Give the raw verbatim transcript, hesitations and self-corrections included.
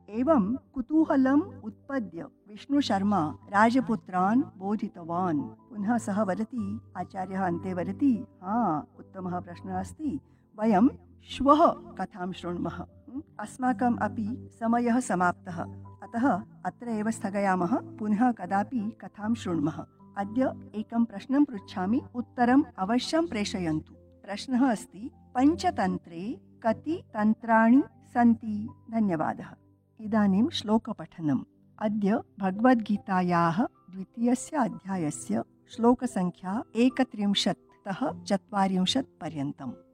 एवं कुतूहलम् उत्पद्य विष्णुशर्मा राजपुत्रान् बोधितवान्। पुनः सः वदति, आचार्यः अन्ते वदति, हा उत्तमः प्रश्नः अस्ति, वयं श्वः कथां शृण्मः। अस्माकम् अपि समयः समाप्तः, अतः अत्र एव स्थगयामः, पुनः कदापि कथां शृण्मः। अद्य एकं प्रश्नं पृच्छामि, उत्तरम् अवश्यं प्रेषयन्तु। प्रश्नः अस्ति, पञ्चतन्त्रे कति तन्त्राणि सन्ति? धन्यवादः। इदानीं श्लोकपठनम्। अद्य भगवद्गीतायाः द्वितीयस्य अध्यायस्य श्लोकसङ्ख्या एकत्रिंशत् तः चत्वारिंशत् पर्यन्तम्।